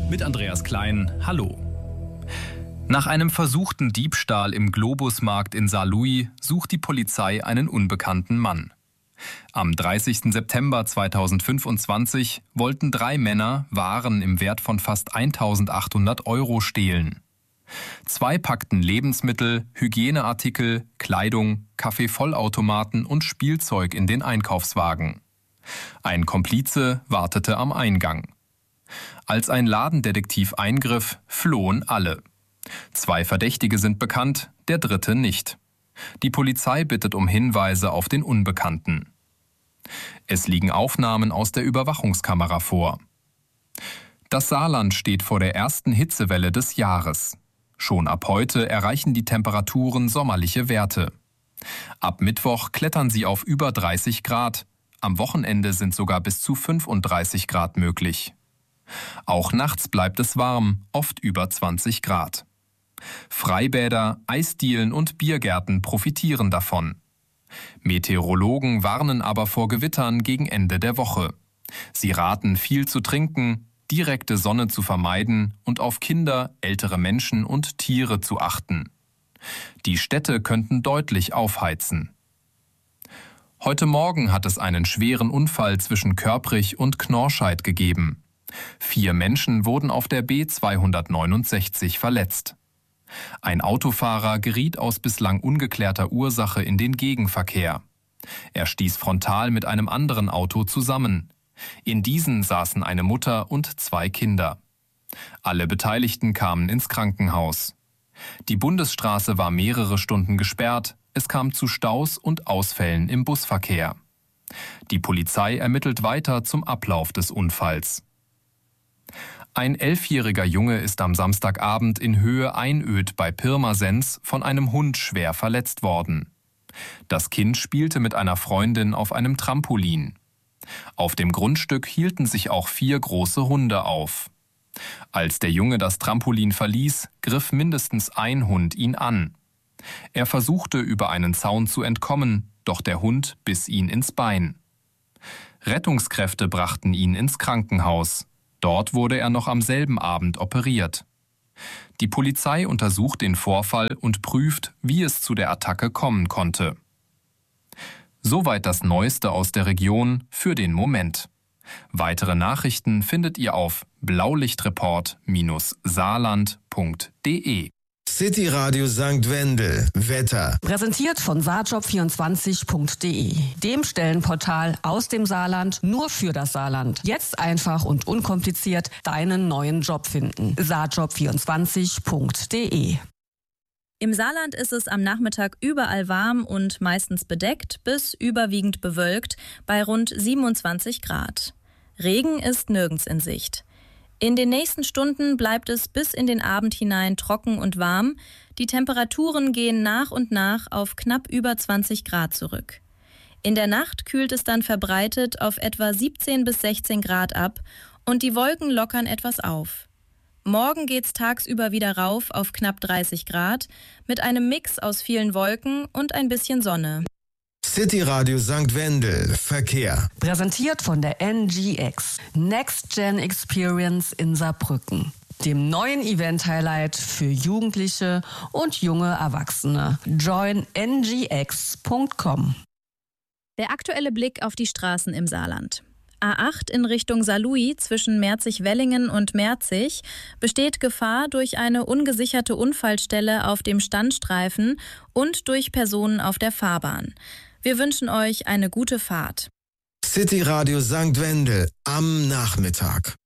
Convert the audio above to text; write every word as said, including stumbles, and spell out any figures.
Mit Andreas Klein, hallo. Nach einem versuchten Diebstahl im Globusmarkt in Saarlouis sucht die Polizei einen unbekannten Mann. Am dreißigsten September zweitausendfünfundzwanzig wollten drei Männer Waren im Wert von fast eintausendachthundert Euro stehlen. Zwei packten Lebensmittel, Hygieneartikel, Kleidung, Kaffeevollautomaten und Spielzeug in den Einkaufswagen. Ein Komplize wartete am Eingang. Als ein Ladendetektiv eingriff, flohen alle. Zwei Verdächtige sind bekannt, der dritte nicht. Die Polizei bittet um Hinweise auf den Unbekannten. Es liegen Aufnahmen aus der Überwachungskamera vor. Das Saarland steht vor der ersten Hitzewelle des Jahres. Schon ab heute erreichen die Temperaturen sommerliche Werte. Ab Mittwoch klettern sie auf über dreißig Grad. Am Wochenende sind sogar bis zu fünfunddreißig Grad möglich. Auch nachts bleibt es warm, oft über zwanzig Grad. Freibäder, Eisdielen und Biergärten profitieren davon. Meteorologen warnen aber vor Gewittern gegen Ende der Woche. Sie raten, viel zu trinken, direkte Sonne zu vermeiden und auf Kinder, ältere Menschen und Tiere zu achten. Die Städte könnten deutlich aufheizen. Heute Morgen hat es einen schweren Unfall zwischen Körprich und Knorrscheid gegeben. Vier Menschen wurden auf der B zweihundertneunundsechzig verletzt. Ein Autofahrer geriet aus bislang ungeklärter Ursache in den Gegenverkehr. Er stieß frontal mit einem anderen Auto zusammen. In diesen saßen eine Mutter und zwei Kinder. Alle Beteiligten kamen ins Krankenhaus. Die Bundesstraße war mehrere Stunden gesperrt. Es kam zu Staus und Ausfällen im Busverkehr. Die Polizei ermittelt weiter zum Ablauf des Unfalls. Ein elfjähriger Junge ist am Samstagabend in Höhe Einöd bei Pirmasens von einem Hund schwer verletzt worden. Das Kind spielte mit einer Freundin auf einem Trampolin. Auf dem Grundstück hielten sich auch vier große Hunde auf. Als der Junge das Trampolin verließ, griff mindestens ein Hund ihn an. Er versuchte, über einen Zaun zu entkommen, doch der Hund biss ihn ins Bein. Rettungskräfte brachten ihn ins Krankenhaus. Dort wurde er noch am selben Abend operiert. Die Polizei untersucht den Vorfall und prüft, wie es zu der Attacke kommen konnte. Soweit das Neueste aus der Region für den Moment. Weitere Nachrichten findet ihr auf blaulichtreport Bindestrich saarland Punkt de. City Radio Sankt Wendel. Wetter. Präsentiert von saarjob vierundzwanzig Punkt de, dem Stellenportal aus dem Saarland nur für das Saarland. Jetzt einfach und unkompliziert deinen neuen Job finden. saarjob vierundzwanzig Punkt de. Im Saarland ist es am Nachmittag überall warm und meistens bedeckt bis überwiegend bewölkt bei rund siebenundzwanzig Grad. Regen ist nirgends in Sicht. In den nächsten Stunden bleibt es bis in den Abend hinein trocken und warm. Die Temperaturen gehen nach und nach auf knapp über zwanzig Grad zurück. In der Nacht kühlt es dann verbreitet auf etwa siebzehn bis sechzehn Grad ab und die Wolken lockern etwas auf. Morgen geht's tagsüber wieder rauf auf knapp dreißig Grad mit einem Mix aus vielen Wolken und ein bisschen Sonne. City Radio Sankt Wendel. Verkehr. Präsentiert von der N G X, Next Gen Experience in Saarbrücken, dem neuen Event-Highlight für Jugendliche und junge Erwachsene. join n g x punkt com. Der aktuelle Blick auf die Straßen im Saarland. A acht in Richtung Saarlouis zwischen Merzig-Wellingen und Merzig besteht Gefahr durch eine ungesicherte Unfallstelle auf dem Standstreifen und durch Personen auf der Fahrbahn. Wir wünschen euch eine gute Fahrt. City Radio Sankt Wendel am Nachmittag.